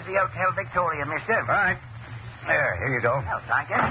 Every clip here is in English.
the Hotel Victoria, mister. All right. There, here you go. Oh, thank you.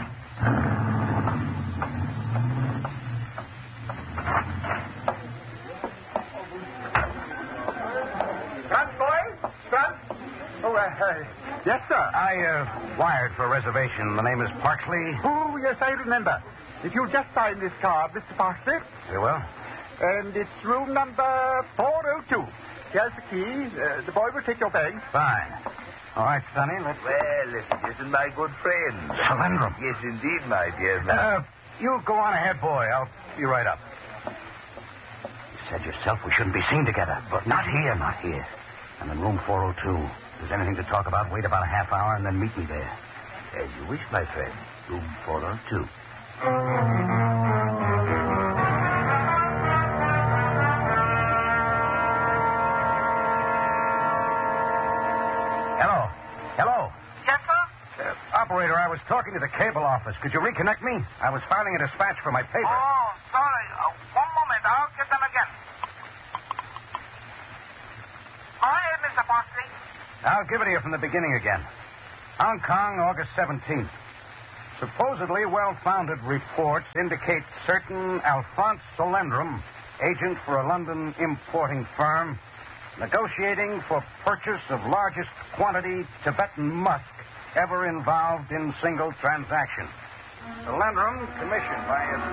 Front, boys. Front. Oh, yes, sir. I wired for a reservation. The name is Parksley. Oh, yes, I remember. If you'll just sign this card, Mr. Parksley. Very well. And it's room number 402. Here's the key. The boy will take your bags. Fine. All right, Sonny, let's... Well, it isn't my good friend. Solendrum. Yes, indeed, my dear man. You go on ahead, boy. I'll be right up. You said yourself we shouldn't be seen together. But not here, not here. I'm in room 402. If there's anything to talk about, wait about a half hour and then meet me there. As you wish, my friend. Room 402. Hello. Yes, sir? Operator, I was talking to the cable office. Could you reconnect me? I was filing a dispatch for my paper. Oh, sorry. One moment. I'll get them again. Go ahead, Mr. Parsley. I'll give it to you from the beginning again. Hong Kong, August 17th. Supposedly well-founded reports indicate certain Alphonse Solendrum, agent for a London importing firm, negotiating for purchase of largest quantity Tibetan musk ever involved in single transaction. Solendrum, commissioned by his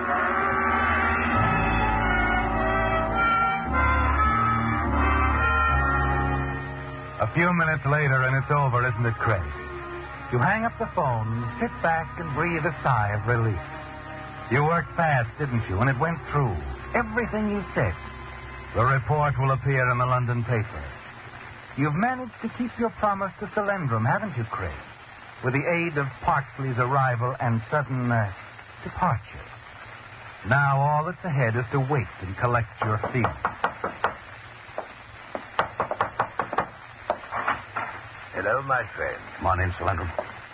A few minutes later, and it's over, isn't it, Craig? You hang up the phone, sit back, and breathe a sigh of relief. You worked fast, didn't you? And it went through. Everything you said. The report will appear in the London paper. You've managed to keep your promise to Solendrum, haven't you, Craig? With the aid of Parksley's arrival and sudden departure. Now all that's ahead is to wait and collect your feelings. Hello, my friend. Come on in, Solendrum.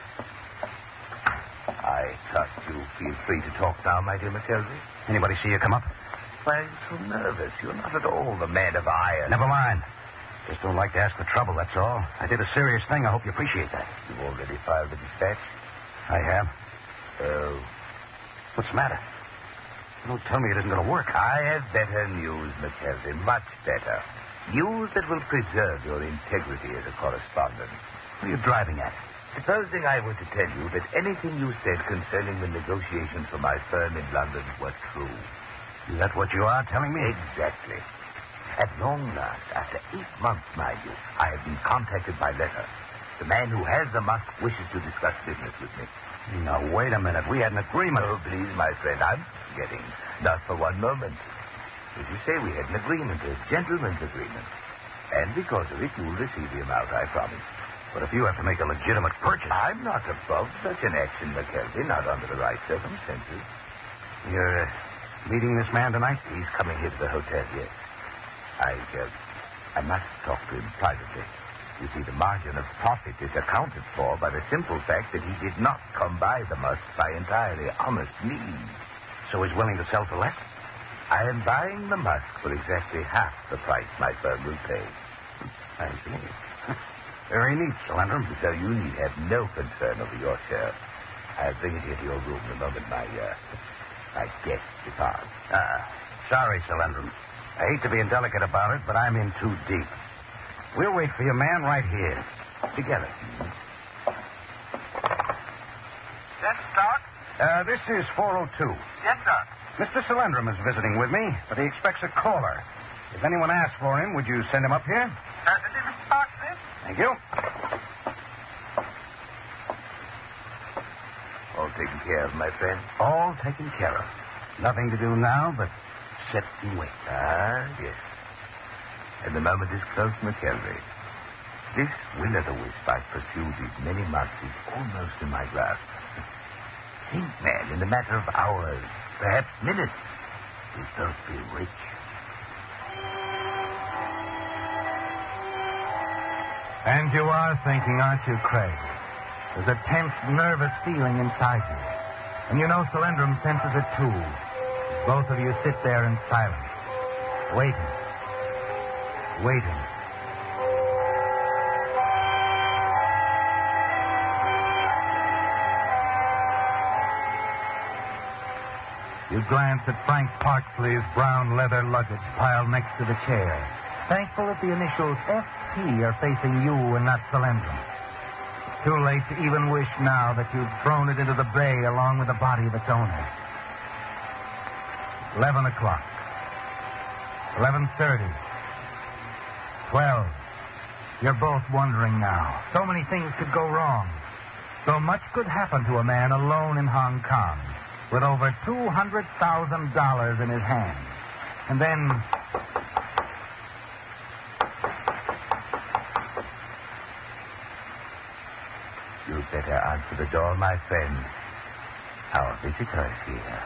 I trust you feel free to talk now, my dear McKelvey. Anybody see you come up? Why are you so nervous? You're not at all the man of iron. Never mind. Just don't like to ask for trouble, that's all. I did a serious thing. I hope you appreciate that. You've already filed the dispatch? I have. Oh. What's the matter? Don't tell me it isn't going to work. I have better news, McKelvey. Much better. News that will preserve your integrity as a correspondent. What are you driving at? Supposing I were to tell you that anything you said concerning the negotiations for my firm in London were true. Is that what you are telling me? Exactly. At long last, after 8 months, mind you, I have been contacted by letter. The man who has the musk wishes to discuss business with me. Now, wait a minute. We had an agreement. Oh, please, my friend, I'm forgetting. Not for one moment. As you say, we had an agreement, a gentleman's agreement. And because of it, you'll receive the amount I promised. But if you have to make a legitimate purchase... I'm not above such an action, McKelvey, not under the right circumstances. You're meeting this man tonight? He's coming here to the hotel, yes. I must talk to him privately. You see, the margin of profit is accounted for by the simple fact that he did not come by the musk by entirely honest means. So he's willing to sell for less? I am buying the musk for exactly half the price my firm will pay. I see. Very neat, Solendrum. So you need have no concern over your share. I'll bring it here to your room the moment my guest departs. Sorry, Solendrum. I hate to be indelicate about it, but I'm in too deep. We'll wait for your man right here. Together. Let's start. This is 402. Yes, sir. Mr. Solendrum is visiting with me, but he expects a caller. If anyone asks for him, would you send him up here? Certainly, Mr. Parsley. Thank you. All taken care of, my friend? All taken care of. Nothing to do now but sit and wait. Ah, yes. And the moment is close, McKelvey. This will-o'-the-wisp I've pursued these many months is almost in my grasp. Think, man, in a matter of hours, perhaps minutes, we'll both be rich. And you are thinking, aren't you, Craig? There's a tense, nervous feeling inside you. And you know Solendrum senses it, too. Both of you sit there in silence, waiting. You glance at Frank Parksley's brown leather luggage piled next to the chair, thankful that the initials FP are facing you and not Solandrum. Too late to even wish now that you'd thrown it into the bay along with the body of its owner. 11 o'clock. 11:30. 12. You're both wondering now. So many things could go wrong. So much could happen to a man alone in Hong Kong with over $200,000 in his hand. And then... You'd better answer the door, my friend. Our visitor is here.